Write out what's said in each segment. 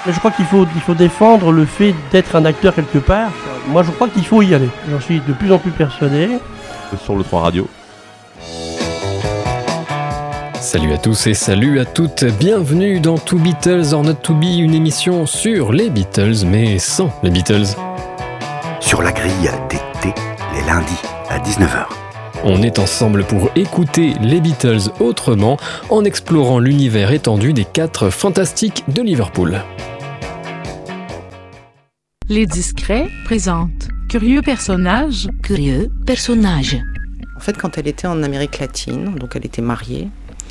Mais je crois qu'il faut défendre le fait d'être un acteur quelque part. Moi, je crois qu'il faut y aller. J'en suis de plus en plus persuadé. Sur le 3 Radio. Salut à tous et salut à toutes, bienvenue dans To Beatles or Not To Be, une émission sur les Beatles mais sans les Beatles. Sur la grille d'été, les lundis à 19h. On est ensemble pour écouter les Beatles autrement, en explorant l'univers étendu des 4 fantastiques de Liverpool. Les Discrets présentent Curieux personnage. Curieux personnage. En fait, quand elle était en Amérique latine, donc elle était mariée,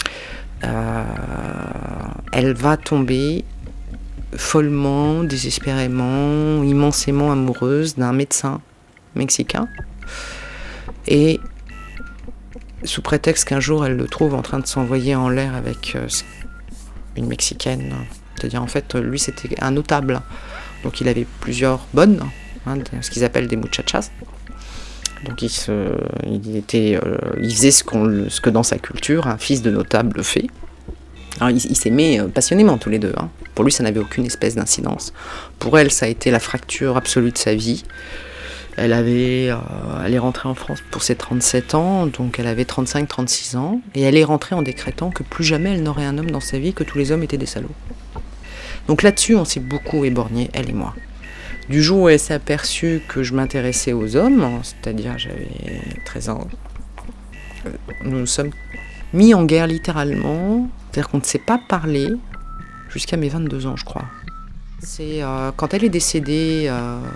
elle va tomber follement, désespérément, immensément amoureuse d'un médecin mexicain. Et sous prétexte qu'un jour elle le trouve en train de s'envoyer en l'air avec une Mexicaine, c'est-à-dire en fait lui c'était un notable, donc il avait plusieurs bonnes, ce qu'ils appellent des muchachas. Donc il faisait ce que dans sa culture un fils de notable fait. Alors ils s'aimaient passionnément tous les deux. Pour lui ça n'avait aucune espèce d'incidence. Pour elle ça a été la fracture absolue de sa vie. Elle est rentrée en France pour ses 37 ans, donc elle avait 35-36 ans, et elle est rentrée en décrétant que plus jamais elle n'aurait un homme dans sa vie, que tous les hommes étaient des salauds. Donc là-dessus, on s'est beaucoup éborgné, elle et moi. Du jour où elle s'est aperçue que je m'intéressais aux hommes, c'est-à-dire j'avais 13 ans, nous nous sommes mis en guerre littéralement, c'est-à-dire qu'on ne s'est pas parlé jusqu'à mes 22 ans, je crois. C'est quand elle est décédée...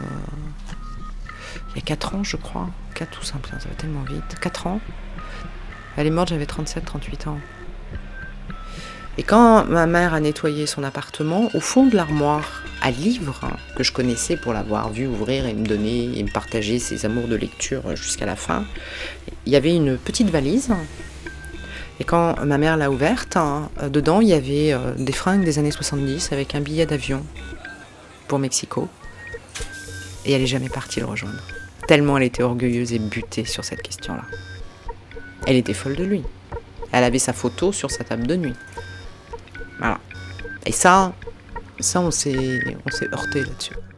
il y a 4 ans, je crois. 4 ou 5, ça va tellement vite. 4 ans. Elle est morte, j'avais 37-38 ans. Et quand ma mère a nettoyé son appartement, au fond de l'armoire à livres, que je connaissais pour l'avoir vu ouvrir et me donner et me partager ses amours de lecture jusqu'à la fin, il y avait une petite valise. Et quand ma mère l'a ouverte, dedans, il y avait des fringues des années 70 avec un billet d'avion pour Mexico. Et elle n'est jamais partie le rejoindre. Tellement elle était orgueilleuse et butée sur cette question-là. Elle était folle de lui. Elle avait sa photo sur sa table de nuit. Voilà. Et ça on s'est heurté là-dessus.